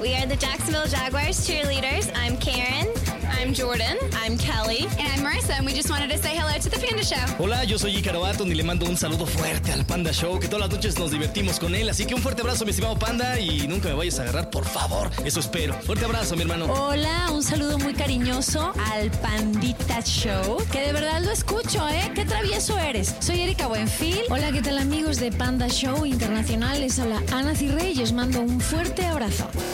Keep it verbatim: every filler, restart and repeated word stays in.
We are the Jacksonville Jaguars cheerleaders. I'm Karen. I'm Jordan. I'm Kelly. And I'm Marissa, and we just wanted to say hello to the Panda Show. Hola, yo soy Ícaro Baton y le mando un saludo fuerte al Panda Show, que todas las noches nos divertimos con él. Así que un fuerte abrazo, mi estimado Panda, y nunca me vayas a agarrar, por favor. Eso espero. Fuerte abrazo, mi hermano. Hola, un saludo muy cariñoso al Pandita Show, que de verdad lo escucho, ¿eh? Qué travieso eres. Soy Erika Buenfil. Hola, ¿qué tal, amigos de Panda Show Internacional? Les habla Ana Cirrey y os mando un fuerte abrazo.